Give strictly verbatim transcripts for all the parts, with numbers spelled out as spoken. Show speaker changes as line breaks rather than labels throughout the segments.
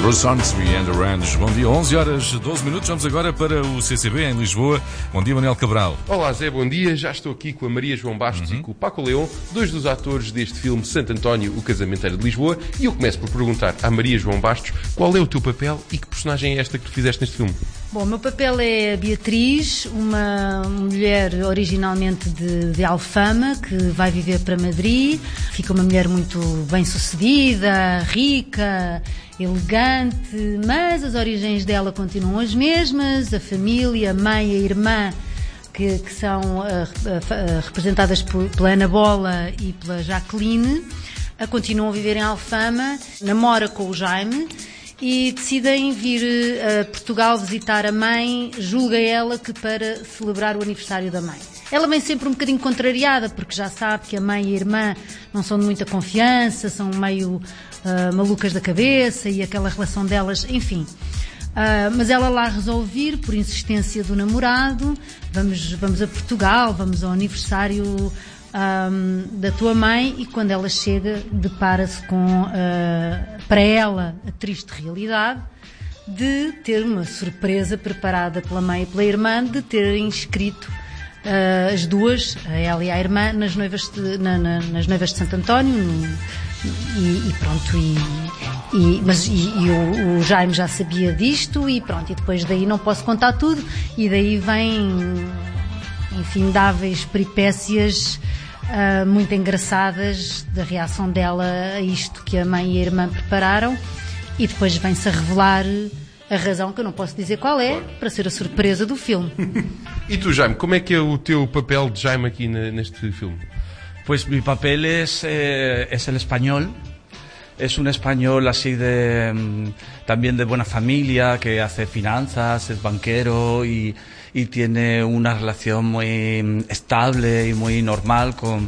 Bruce Hornsby and the Range. Bom dia, onze horas e doze minutos. Vamos agora para o C C B em Lisboa. Bom dia, Manuel Cabral.
Olá, Zé, bom dia. Já estou aqui com a Maria João Bastos uhum. e com o Paco Leão, dois dos atores deste filme Santo António, o Casamenteiro de Lisboa. E eu começo por perguntar à Maria João Bastos qual é o teu papel e que personagem é esta que tu fizeste neste filme?
Bom, o meu papel é a Beatriz, uma mulher originalmente de, de Alfama, que vai viver para Madrid. Fica uma mulher muito bem-sucedida, rica, elegante, mas as origens dela continuam as mesmas. A família, a mãe, a irmã, que, que são uh, uh, representadas por, pela Ana Bola e pela Jacqueline, a continuam a viver em Alfama, namora com o Jaime e decidem vir a Portugal visitar a mãe, julga ela que para celebrar o aniversário da mãe. Ela vem sempre um bocadinho contrariada, porque já sabe que a mãe e a irmã não são de muita confiança, são meio uh, malucas da cabeça e aquela relação delas, enfim. Uh, mas ela lá resolve vir, por insistência do namorado, vamos, vamos a Portugal, vamos ao aniversário um, da tua mãe, e quando ela chega depara-se com, uh, para ela, a triste realidade de ter uma surpresa preparada pela mãe e pela irmã de terem inscrito uh, as duas, a ela e a irmã, nas noivas de, na, na, nas noivas de Santo António, no, e, e pronto, e, e, mas, e, e o, o Jaime já sabia disto, e pronto, e depois daí não posso contar tudo, e daí vem infindáveis peripécias uh, muito engraçadas da reação dela a isto que a mãe e a irmã prepararam, e depois vem-se a revelar a razão, que eu não posso dizer qual é, para ser a surpresa do filme.
E tu, Jaime, como é que é o teu papel de Jaime aqui na, neste filme?
Pues mi papel es, eh, es el español. Es un español así de también de buena familia, que hace finanzas, es banquero y, y tiene una relación muy estable y muy normal con,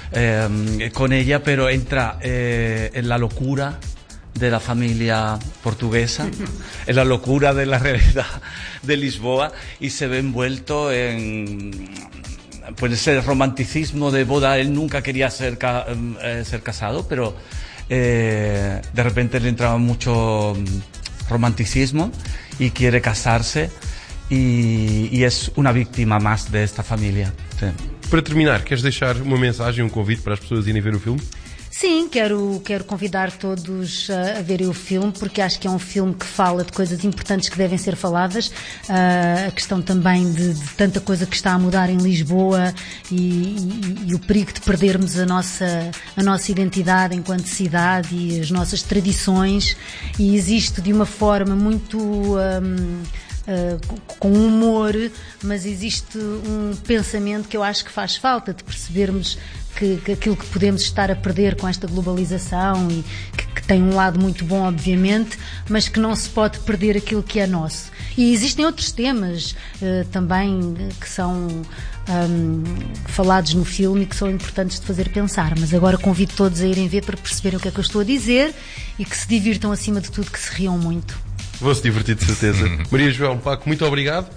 eh, con ella, pero entra eh, en la locura de la familia portuguesa, en la locura de la realidad de Lisboa, y se ve envuelto en pues ese romanticismo de boda. Él nunca quería ser, ca eh, ser casado, pero eh, de repente le entraba mucho romanticismo y quiere casarse, y, y es una víctima más de esta familia. Sí.
Para terminar, queres deixar uma mensagem, um convite para as pessoas irem ver o filme?
Sim, quero, quero convidar todos a, a verem o filme, porque acho que é um filme que fala de coisas importantes que devem ser faladas. Uh, a questão também de, de tanta coisa que está a mudar em Lisboa, e, e, e o perigo de perdermos a nossa, a nossa identidade enquanto cidade e as nossas tradições, e existe de uma forma muito Um, Uh, com humor, mas existe um pensamento que eu acho que faz falta, de percebermos que, que aquilo que podemos estar a perder com esta globalização, e que, que tem um lado muito bom, obviamente, mas que não se pode perder aquilo que é nosso. E existem outros temas uh, também que são um, falados no filme e que são importantes de fazer pensar, mas agora convido todos a irem ver para perceberem o que é que eu estou a dizer, e que se divirtam, acima de tudo, que se riam muito.
Vou-se divertir, de certeza. Maria João, Paco, muito obrigado.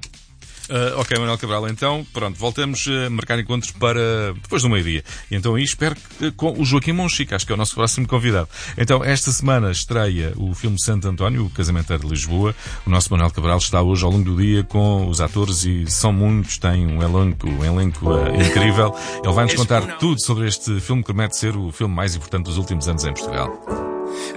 Uh, ok, Manuel Cabral, então, pronto, voltamos a marcar encontros para depois do meio-dia. E então aí espero que com o Joaquim Monchique, acho que é o nosso próximo convidado. Então, esta semana estreia o filme Santo António, o Casamenteiro de Lisboa. O nosso Manuel Cabral está hoje ao longo do dia com os atores, e são muitos, tem um elenco, um elenco uh, incrível. Ele vai-nos contar tudo sobre este filme, que promete ser o filme mais importante dos últimos anos em Portugal.